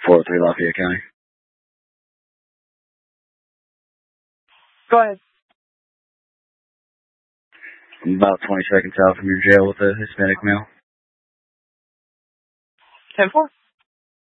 403 Lafayette County. Go ahead. I'm about 20 seconds out from your jail with a Hispanic male. 10-4.